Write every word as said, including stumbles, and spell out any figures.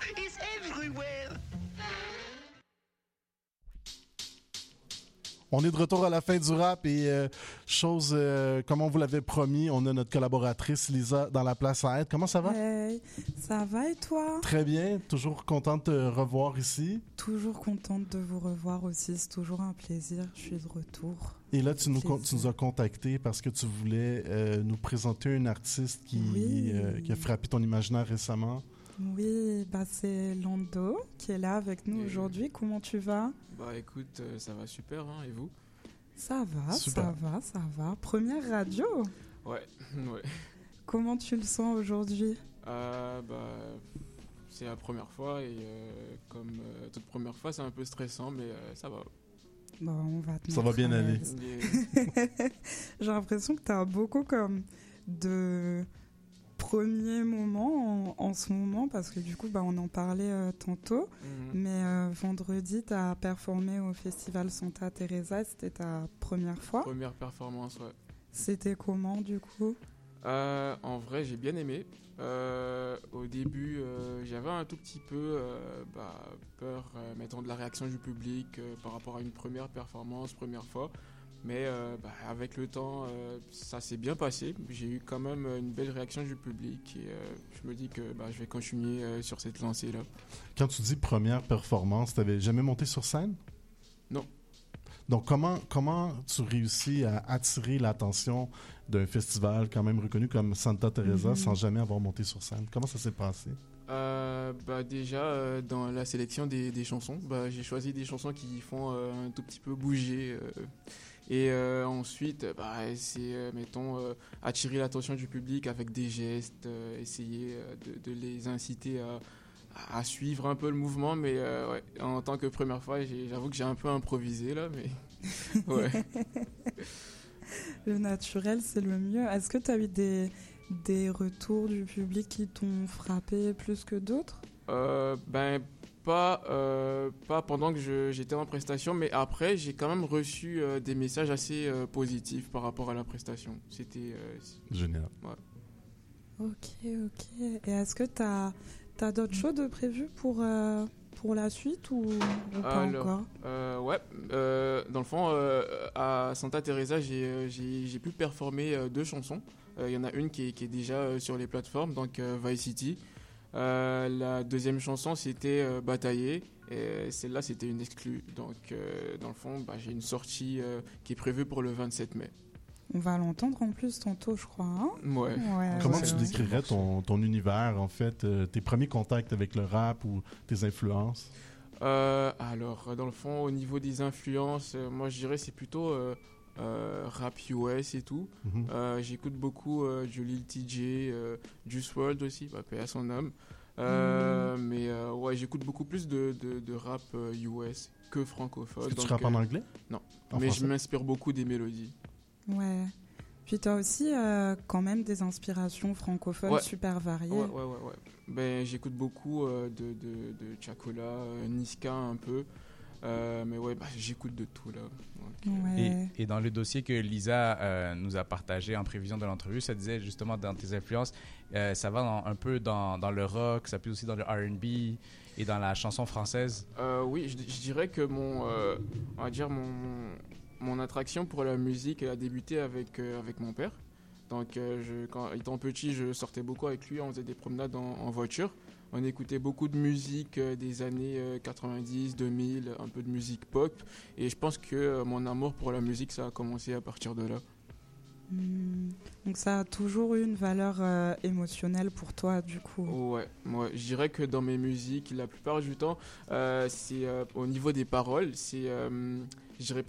is everywhere. On est de retour à la fin du rap et euh, chose, euh, comme on vous l'avait promis, on a notre collaboratrice Lisa dans la place à être. Comment ça va? Hey, ça va et toi? Très bien, toujours contente de te revoir ici. Toujours contente de vous revoir aussi, c'est toujours un plaisir, je suis de retour. Et là, tu nous, con- tu nous as contacté parce que tu voulais euh, nous présenter une artiste qui, Oui. euh, qui a frappé ton imaginaire récemment. Oui, bah c'est Lando qui est là avec nous Et- aujourd'hui. Comment tu vas? Bah écoute, euh, ça va super, hein, et vous? Ça va, Super. ça va, ça va. Première radio. Ouais, ouais. Comment tu le sens aujourd'hui? Euh, bah, c'est la première fois et euh, comme euh, toute première fois, c'est un peu stressant, mais euh, ça va. Bon, on va te Ça va mettre bien à aller. l'aise. Et- J'ai l'impression que tu as beaucoup comme de premiers moments en, en ce moment parce que du coup, bah, on en parlait euh, tantôt. Mhm. Mais euh, vendredi, tu as performé au festival Santa Teresa, c'était ta première fois. Première performance, ouais. C'était comment du coup? Euh, en vrai, j'ai bien aimé. Euh, au début, euh, j'avais un tout petit peu euh, bah, peur, euh, mettons, de la réaction du public euh, par rapport à une première performance, première fois. Mais euh, bah, avec le temps, euh, ça s'est bien passé. J'ai eu quand même une belle réaction du public et euh, je me dis que bah, je vais continuer euh, sur cette lancée-là. Quand tu dis première performance, t'avais jamais monté sur scène? Non. Donc, comment, comment tu réussis à attirer l'attention d'un festival quand même reconnu comme Santa Teresa Mhm. sans jamais avoir monté sur scène? Comment ça s'est passé? Euh, bah déjà euh, dans la sélection des, des chansons, bah, j'ai choisi des chansons qui font euh, un tout petit peu bouger euh, et euh, ensuite bah, c'est euh, mettons euh, attirer l'attention du public avec des gestes, euh, essayer euh, de, de les inciter à, à suivre un peu le mouvement, mais euh, ouais, en tant que première fois j'ai- j'avoue que j'ai un peu improvisé là, mais ouais. Le naturel, c'est le mieux. Est-ce que tu as eu des, des retours du public qui t'ont frappé plus que d'autres? Euh, ben pas euh, pas pendant que je- j'étais en prestation, mais après j'ai quand même reçu euh, des messages assez euh, positifs par rapport à la prestation. C'était euh, c- Génial. Ok, ok. Et est-ce que tu as, d'autres choses de prévues pour, euh, pour la suite ou, ou pas Alors, encore? euh, ouais, euh, dans le fond, euh, à Santa Teresa, j'ai euh, j'ai j'ai pu performer euh, deux chansons. Euh, Il y en a une qui est, qui est déjà euh, sur les plateformes, donc euh, Vice City. Euh, la deuxième chanson, c'était euh, Batailler. Et celle-là, c'était une exclue. Donc, euh, dans le fond, bah, j'ai une sortie euh, qui est prévue pour le vingt-sept mai. On va l'entendre en plus tantôt, je crois. Hein? Ouais. Ouais, Comment ouais, tu ouais. décrirais ton, ton univers, en fait, euh, tes premiers contacts avec le rap ou tes influences? Euh, alors, dans le fond, au niveau des influences, euh, moi je dirais c'est plutôt euh, euh, rap U S et tout. Mhm. Euh, j'écoute beaucoup euh, du Lil T J, euh, Juice world aussi, bah, paix à son âme. Euh, Mais euh, ouais, j'écoute beaucoup plus de, de, de rap euh, U S que francophone. Est-ce que tu donc, rappes en euh, anglais? non. En Mais français? je m'inspire beaucoup des mélodies. Ouais. Puis tu as aussi euh, quand même des inspirations francophones Ouais. super variées. Ouais, ouais, ouais, ouais. Ben, j'écoute beaucoup euh, de, de, de Chacola, euh, Niska un peu. Euh, mais ouais, bah, j'écoute de tout là. Donc, euh, Ouais. Et, et dans le dossier que Lisa euh, nous a partagé en prévision de l'entrevue, ça disait justement dans tes influences, euh, ça va dans- un peu dans, dans le rock, ça peut aussi dans le R and B et dans la chanson française. Euh, oui, je, je dirais que mon, euh, on va dire mon, mon attraction pour la musique, elle a débuté avec, euh, avec mon père. Donc, euh, je, quand étant petit, je sortais beaucoup avec lui, on faisait des promenades en, en voiture. On écoutait beaucoup de musique euh, des années euh, quatre-vingt-dix, deux mille, un peu de musique pop. Et je pense que euh, mon amour pour la musique, ça a commencé à partir de là. Hmm. Donc ça a toujours eu une valeur euh, émotionnelle pour toi, du coup. Ouais, moi, je dirais que dans mes musiques, la plupart du temps, euh, c'est euh, au niveau des paroles, c'est, euh, je dirais pas